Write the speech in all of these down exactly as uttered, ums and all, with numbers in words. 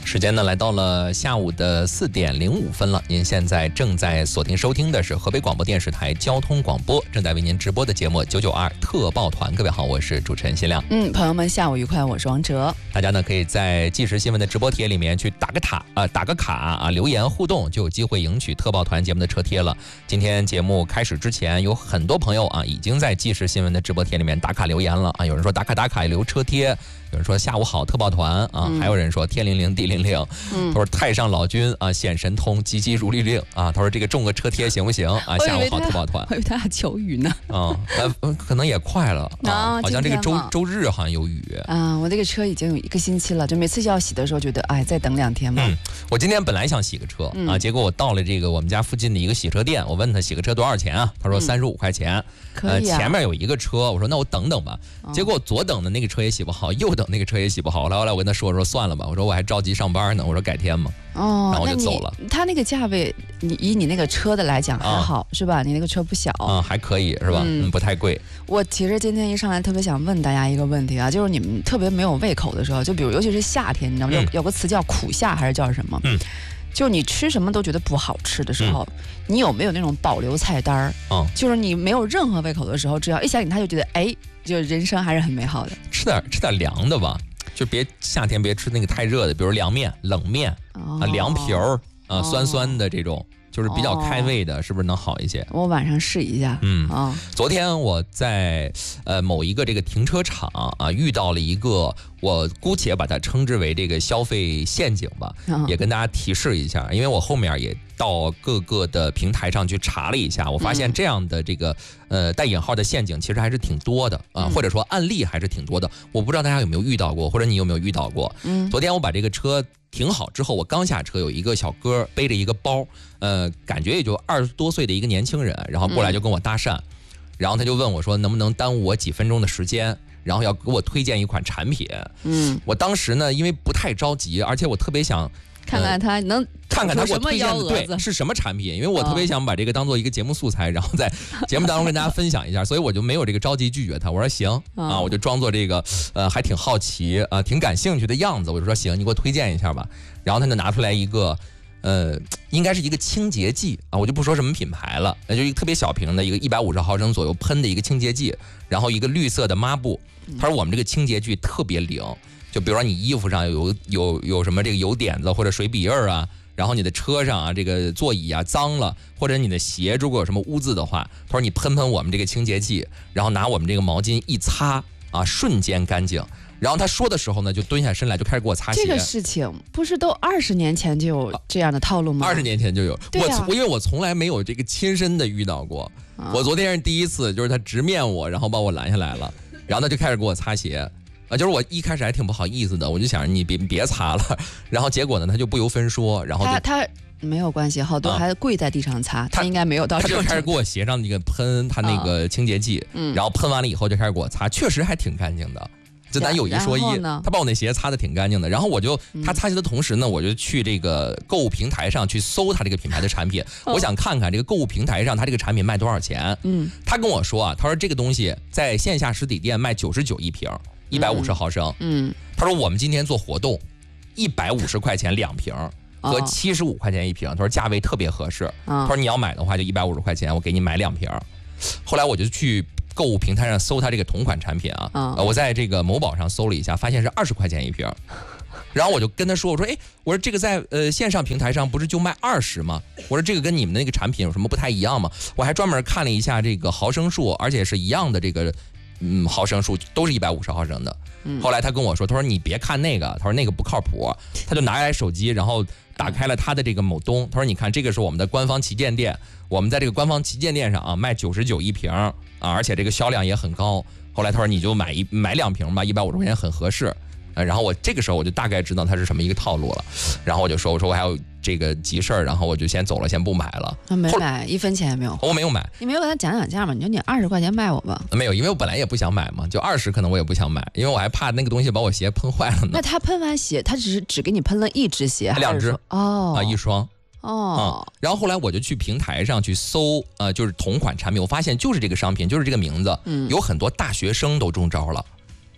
时间呢来到了下午的四点零五分了。您现在正在锁定收听的是河北广播电视台交通广播正在为您直播的节目九九二特报团。各位好，我是主持人辛亮。 嗯，朋友们下午愉快，我是王哲。 大家呢可以在即时新闻的直播帖里面去打个卡啊、呃，打个卡啊，留言互动就有机会赢取特报团节目的车贴了。今天节目开始之前，有很多朋友啊已经在即时新闻的直播帖里面打卡留言了啊，有人说打卡打卡留车贴。有人说下午好特报团啊、嗯，还有人说天灵灵地灵灵，嗯，他说太上老君啊显神通，急急如律令啊，他说这个中个车贴行不行啊？下午好特报团， 我以为他要求雨呢， 啊、呃，可能也快了啊，啊好像这个周周日好像有雨啊。我这个车已经有一个星期了，就每次要洗的时候觉得哎再等两天吧。 嗯，我今天本来想洗个车、嗯、啊，结果我到了这个我们家附近的一个洗车店，我问他洗个车多少钱啊？他说三十五块钱、 嗯， 呃，前面有一个车，我说那我等等吧。哦、结果左等的那个车也洗不好，右等那个车也洗不好。后来后来我跟他说说算了吧，我说我还着急上班呢，我说改天嘛。哦，然后我就走了。 他那个价位，你以你那个车的来讲还好、啊、是吧？你那个车不小啊，还可以是吧？嗯，嗯不太贵。 我其实今天一上来特别想问大家一个问题啊，就是你们特别没有胃口的时候，就比如尤其是夏天，你知道吗？嗯、有有个词叫苦夏还是叫什么？嗯。就你吃什么都觉得不好吃的时候、嗯，你有没有那种保留菜单儿？嗯，就是你没有任何胃口的时候，只要一想起它，就觉得哎，就人生还是很美好的。 吃点吃点凉的吧，就别夏天别吃那个太热的，比如凉面、冷面、哦、啊、凉皮儿啊、哦，酸酸的这种。就是比较开胃的、哦，是不是能好一些？ 我晚上试一下。 嗯啊、哦，昨天我在呃某一个这个停车场啊遇到了一个，我姑且把它称之为这个消费陷阱吧，哦、也跟大家提示一下，因为我后面也到各个的平台上去查了一下，我发现这样的这个呃带引号的陷阱其实还是挺多的啊、呃，或者说案例还是挺多的。我不知道大家有没有遇到过，或者你有没有遇到过？嗯，昨天我把这个车停好之后，我刚下车，有一个小哥背着一个包，呃，感觉也就二十多岁的一个年轻人，然后过来就跟我搭讪，嗯、然后他就问我说，能不能耽误我几分钟的时间，然后要给我推荐一款产品。嗯，我当时呢，因为不太着急，而且我特别想看看他能、呃、 看看他给我推荐的对是什么产品，因为我特别想把这个当做一个节目素材，然后在节目当中跟大家分享一下，所以我就没有这个着急拒绝他。我说行啊，我就装作这个呃还挺好奇啊、呃、挺感兴趣的样子，我就说行，你给我推荐一下吧。然后他就拿出来一个呃应该是一个清洁剂啊，我就不说什么品牌了，那就一个特别小瓶的一个一百五十毫升左右喷的一个清洁剂，然后一个绿色的抹布。他说我们这个清洁剂特别灵，就比如说你衣服上有有有什么这个油点子或者水笔印啊，然后你的车上啊这个座椅啊脏了，或者你的鞋如果有什么污渍的话，他说你喷喷我们这个清洁剂，然后拿我们这个毛巾一擦啊，瞬间干净。然后他说的时候呢，就蹲下身来就开始给我擦鞋。 这个事情不是都二十年前就有这样的套路吗？ 二十年前就有， 对啊、 我因为我从来没有这个亲身的遇到过、啊。我昨天是第一次，就是他直面我，然后把我拦下来了，然后他就开始给我擦鞋。啊，就是我一开始还挺不好意思的，我就想你别别擦了，然后结果呢，他就不由分说，然后他他没有关系，好多还跪在地上擦，啊、他应该没有到这种。 他就开始给我鞋上那个喷他那个清洁剂，嗯、然后喷完了以后就开始给我擦，确实还挺干净的。这咱有一说一，他把我那鞋擦得挺干净的，然后我就他擦鞋的同时呢，我就去这个购物平台上去搜他这个品牌的产品，哦、我想看看这个购物平台上他这个产品卖多少钱。嗯，他跟我说啊，他说这个东西在线下实体店卖九十九一瓶。一百五十毫升，嗯，他说我们今天做活动，一百五十块钱两瓶，和七十五块钱一瓶，他说价位特别合适，他说你要买的话就一百五十块钱，我给你买两瓶。后来我就去购物平台上搜他这个同款产品啊，呃、我在这个某宝上搜了一下，发现是二十块钱一瓶。然后我就跟他说，我说，哎，我说这个在呃线上平台上不是就卖二十吗？我说这个跟你们的那个产品有什么不太一样吗？我还专门看了一下这个毫升数，而且是一样的这个。嗯，毫升数都是一百五十毫升的。后来他跟我说，他说你别看那个，他说那个不靠谱。他就拿来手机，然后打开了他的这个某东，他说你看这个是我们的官方旗舰店，我们在这个官方旗舰店上啊卖九十九一瓶啊，而且这个销量也很高。后来他说你就买一买两瓶吧，一百五十块钱很合适。呃，然后我这个时候我就大概知道它是什么一个套路了，然后我就说我说我还有这个急事儿，然后我就先走了，先不买了。 啊，没买，一分钱也没有。 我没有买。 你没有跟他讲讲价吗？你说你二十块钱卖我吧。 没有，因为我本来也不想买嘛，就二十可能我也不想买，因为我还怕那个东西把我鞋喷坏了呢。 那他喷完鞋，他只是只给你喷了一只鞋， 两只哦啊，一双。 哦、 嗯，然后后来我就去平台上去搜，呃，就是同款产品，我发现就是这个商品，就是这个名字，嗯，有很多大学生都中招了。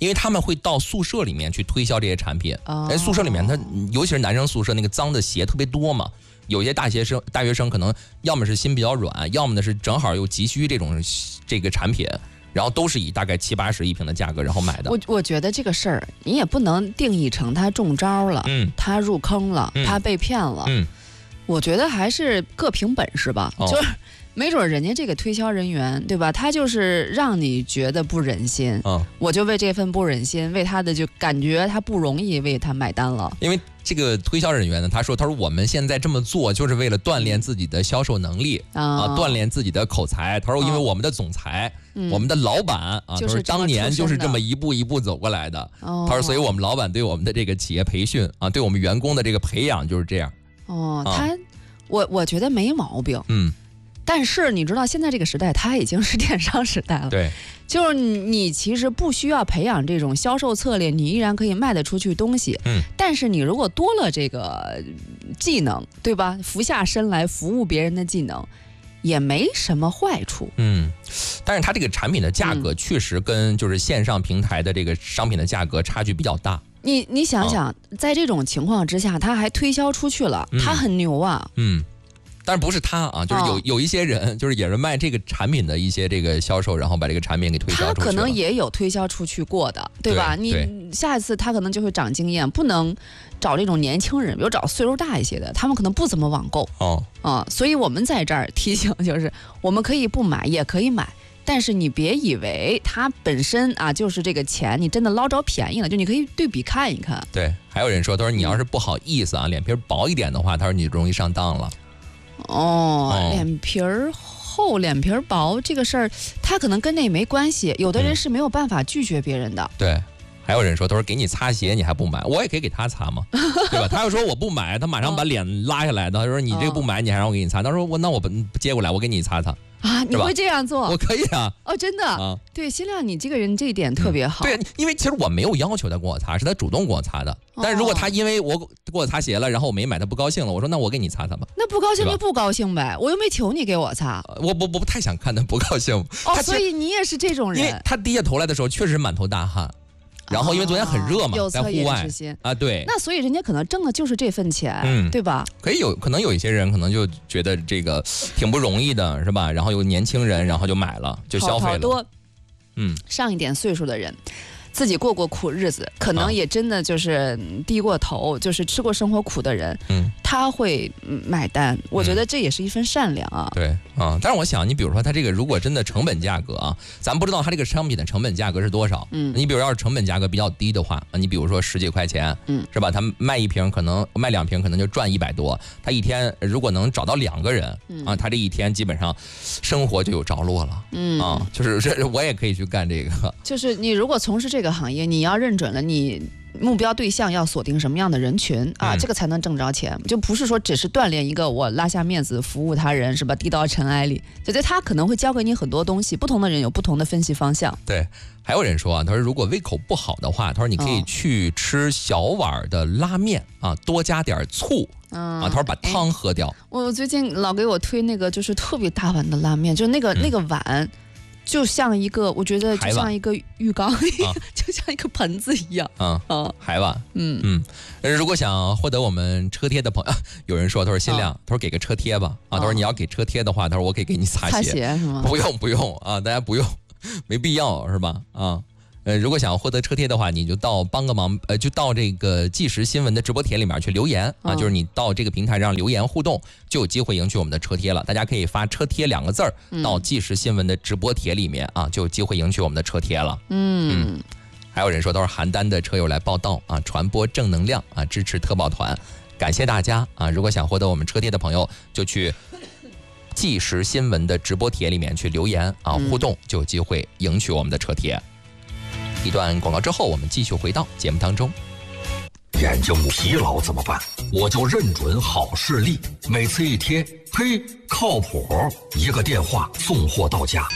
因为他们会到宿舍里面去推销这些产品。哦，哎，宿舍里面他尤其是男生宿舍那个脏的鞋特别多嘛，有些大学生大学生可能要么是心比较软，要么呢是正好又急需这种这个产品。然后都是以大概七八十一瓶的价格然后买的。 我我觉得这个事儿你也不能定义成他中招了，嗯，他入坑了，嗯，他被骗了，嗯，我觉得还是各凭本事吧，哦，就是没准人家这个推销人员对吧，他就是让你觉得不忍心，嗯，我就为这份不忍心，为他的就感觉他不容易为他买单了。 因为这个推销人员呢，他说他说我们现在这么做就是为了锻炼自己的销售能力，哦，啊，锻炼自己的口才。他说因为我们的总裁，哦，我们的老板啊，他说当年就是这么一步一步走过来的。哦，他说所以我们老板对我们的这个企业培训啊，对我们员工的这个培养就是这样。 哦，啊，他我我觉得没毛病。嗯。但是你知道，现在这个时代，它已经是电商时代了。 对， 就是你其实不需要培养这种销售策略，你依然可以卖得出去东西。嗯。但是你如果多了这个技能，对吧？服下身来服务别人的技能，也没什么坏处。 嗯。但是它这个产品的价格确实跟就是线上平台的这个商品的价格差距比较大。 你你想想，哦，在这种情况之下，他还推销出去了，嗯，他很牛啊。嗯。 但是不是他啊，就是有、哦、有一些人，就是也是卖这个产品的一些这个销售，然后把这个产品给推销出去了。他可能也有推销出去过的，对吧？ 对你下一次他可能就会长经验，不能找这种年轻人，比如找岁数大一些的，他们可能不怎么网购。哦，啊，所以我们在这儿提醒就是，我们可以不买，也可以买。但是你别以为它本身啊就是这个钱，你真的捞着便宜了，就你可以对比看一看。 对，还有人说，他说你要是不好意思啊，脸皮薄一点的话，他说你容易上当了。 哦，哦脸皮儿厚，脸皮儿薄这个事儿，他可能跟那也没关系。有的人是没有办法拒绝别人的。 嗯、对，还有人说，他说给你擦鞋，你还不买，我也可以给他擦嘛，对吧？他要说我不买，他马上把脸拉下来的。他说你这个不买，你还让我给你擦？他说我那我不接过来，我给你擦擦。 啊，你会这样做？ 我可以啊。 哦，真的。啊，对，新亮，你这个人这一点特别好。 嗯、对，因为其实我没有要求他给我擦，是他主动给我擦的。哦、但是如果他因为我给我擦鞋了，然后我没买，他不高兴了，我说那我给你擦擦吧。 那不高兴就不高兴呗，我又没求你给我擦。 我我我不太想看他不高兴。 哦，所以你也是这种人。 因为他低下头来的时候，确实满头大汗。然后因为昨天很热嘛， 哦、 在户外啊，对， 那所以人家可能挣的就是这份钱，嗯，对吧？ 可以有可能有一些人可能就觉得这个挺不容易的，是吧？然后有年轻人，然后就买了，就消费了。好多， 嗯，上一点岁数的人，自己过过苦日子，可能也真的就是低过头，啊、就是吃过生活苦的人，嗯，他会买单。我觉得这也是一份善良啊。 嗯、对啊，但是我想，你比如说他这个如果真的成本价格啊，咱不知道他这个商品的成本价格是多少。嗯，你比如要是成本价格比较低的话，你比如说十几块钱，嗯，是吧？他卖一瓶可能卖两瓶可能就赚一百多，他一天如果能找到两个人，嗯、啊，他这一天基本上生活就有着落了。嗯啊，就是这我也可以去干这个。 就是你如果从事这个行业，你要认准了你目标对象要锁定什么样的人群啊，嗯、这个才能挣着钱，就不是说只是锻炼一个我拉下面子服务他人是吧？低到尘埃里，觉得他可能会教给你很多东西，不同的人有不同的分析方向。 对，还有人说啊，他说如果胃口不好的话，他说你可以去吃小碗的拉面啊，多加点醋。嗯、啊，他说把汤喝掉。 我最近老给我推那个就是特别大碗的拉面，就是那个、嗯、那个碗。就像一个，我觉得就像一个浴缸，啊、就像一个盆子一样。嗯嗯，海碗。嗯嗯，如果想获得我们车贴的朋友，有人说他说新亮，他说给个车贴吧。啊，他说你要给车贴的话，他说我可以给你擦鞋。 擦鞋是吗？ 不用不用啊，大家不用，没必要是吧？啊。呃，如果想要获得车贴的话，你就到帮个忙，呃，就到这个即时新闻的直播帖里面去留言啊，哦、就是你到这个平台上留言互动，就有机会赢取我们的车贴了。大家可以发车贴两个字儿到即时新闻的直播帖里面啊，就有机会赢取我们的车贴了。嗯，嗯还有人说都是邯郸的车友来报道啊，传播正能量啊，支持特保团，感谢大家啊！如果想获得我们车贴的朋友，就去即时新闻的直播帖里面去留言啊，互动就有机会赢取我们的车贴。一段广告之后，我们继续回到节目当中。 眼睛疲劳怎么办？我就认准好视力，每次一贴，嘿，靠谱，一个电话送货到家。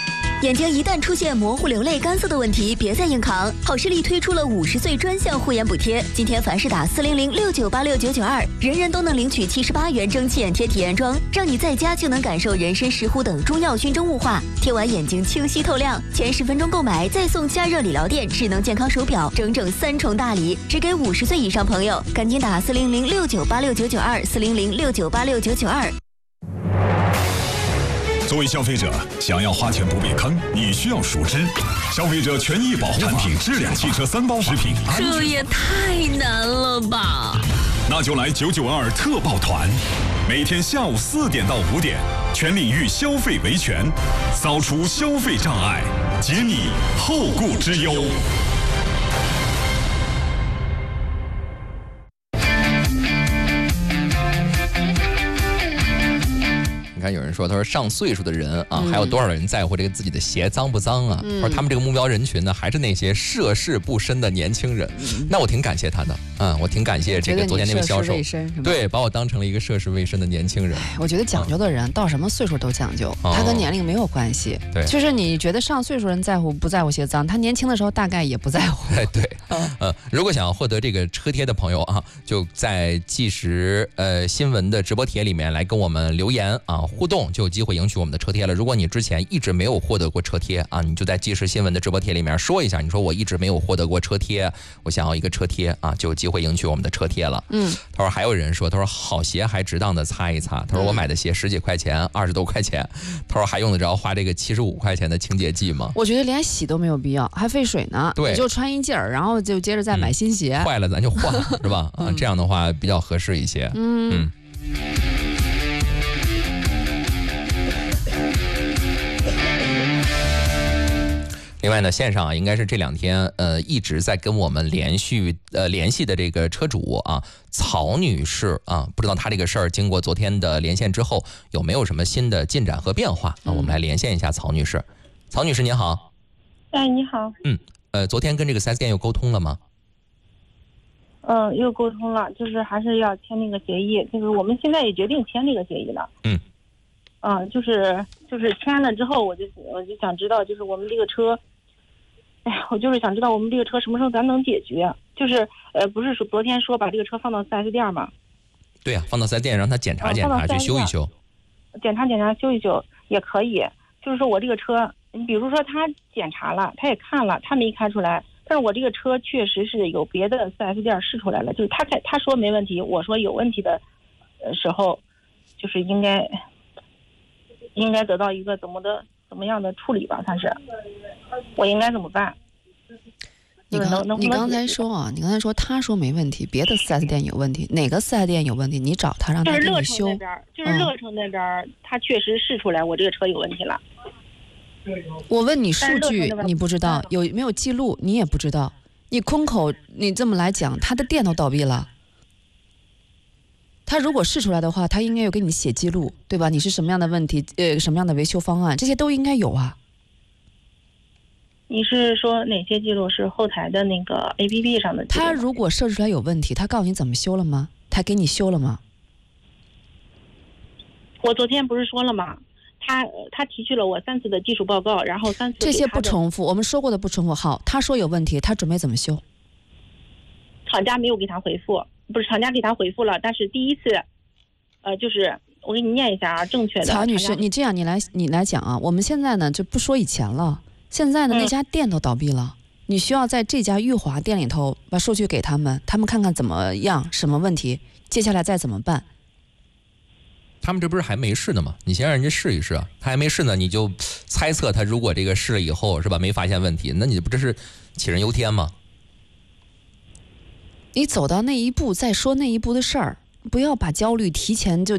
眼睛一旦出现模糊、流泪、干涩的问题，别再硬扛。好视力推出了五十岁专项护眼补贴，今天凡是打四零零六九八六九九二，人人都能领取七十八元蒸汽眼贴体验装，让你在家就能感受人参、石斛等中药熏蒸雾化，贴完眼睛清晰透亮。前十分钟购买再送加热理疗垫、智能健康手表，整整三重大礼，只给五十岁以上朋友。赶紧打四零零六九八六九九二，四零零六九八六九九二。 作为消费者，想要花钱不被坑，你需要熟知消费者权益保护产品质量、汽车三包食品安全。 这也太难了吧！ 那就来九九二特报团，每天下午四点到五点，全领域消费维权，扫除消费障碍，解你后顾之忧。 看有人说，他说上岁数的人啊，嗯、还有多少人在乎这个自己的鞋脏不脏啊？嗯、他说他们这个目标人群呢，还是那些涉世不深的年轻人。嗯、那我挺感谢他的，嗯，我挺感谢这个昨天那位销售，对，把我当成了一个涉世未深的年轻人。 我觉得讲究的人、嗯、到什么岁数都讲究，他跟年龄没有关系。 对， 就是你觉得上岁数人在乎不在乎鞋脏，他年轻的时候大概也不在乎。 哎，对，嗯、呃，如果想要获得这个车贴的朋友啊，就在即时呃新闻的直播帖里面来跟我们留言啊，互动就有机会赢取我们的车贴了。如果你之前一直没有获得过车贴啊，你就在即时新闻的直播贴里面说一下，你说我一直没有获得过车贴，我想要一个车贴啊，就有机会赢取我们的车贴了。嗯，他说还有人说，他说好鞋还值当的擦一擦，他说我买的鞋十几块钱，二十多块钱，他说还用得着花这个七十五块钱的清洁剂吗？ 我觉得连洗都没有必要，还费水呢。 对， 你就穿一件儿，然后就接着再买新鞋， 坏、嗯、了咱就换，是吧？啊，这样的话比较合适一些。嗯。嗯另外呢，线上啊，应该是这两天呃一直在跟我们连续呃联系的这个车主啊，曹女士啊，不知道她这个事儿经过昨天的连线之后有没有什么新的进展和变化啊？我们来连线一下曹女士。曹女士您好。 哎，你好。 嗯，呃，昨天跟这个 四 S 店又沟通了吗？ 嗯，又沟通了，就是还是要签那个协议，就是我们现在也决定签这个协议了。嗯。嗯，就是就是签了之后，我就我就想知道，就是我们这个车。哎呀，我就是想知道我们这个车什么时候咱能解决？就是呃，不是说昨天说把这个车放到 四 S 店吗？ 对呀、啊，放到 四 S 店让他检查检查，去修一修。 检查检查修一修也可以。就是说我这个车，你比如说他检查了，他也看了，他没开出来，但是我这个车确实是有别的 四 S 店试出来了，就是他开他说没问题，我说有问题的时候，就是应该应该得到一个怎么的怎么样的处理吧？算是。我应该怎么办？ 你刚你刚才说啊，你刚才说他说没问题，别的 四 S 店有问题，哪个 四 S 店有问题？你找他让他给你修。 就是乐城那边，嗯、他确实试出来我这个车有问题了。 我问你数据，你不知道有没有记录，你也不知道。你空口你这么来讲，他的店都倒闭了。他如果试出来的话，他应该有给你写记录，对吧？你是什么样的问题？呃，什么样的维修方案？这些都应该有啊。 你是说哪些记录？是后台的那个 A P P 上的记录？ 他如果设置出来有问题，他告诉你怎么修了吗？他给你修了吗？ 我昨天不是说了吗？他他提取了我三次的技术报告，然后三次这些不重复，我们说过的不重复。好，他说有问题，他准备怎么修？ 厂家没有给他回复，不是厂家给他回复了，但是第一次，呃，就是我给你念一下啊，正确的。 曹女士，你这样你来你来讲啊，我们现在呢就不说以前了。现在呢，那家店都倒闭了，嗯、你需要在这家裕华店里头把数据给他们，他们看看怎么样，什么问题，接下来再怎么办。 他们这不是还没试呢吗？你先让人家试一试啊，他还没试呢，你就猜测他如果这个试了以后是吧，没发现问题，那你不这是杞人忧天吗？ 你走到那一步再说那一步的事儿，不要把焦虑提前就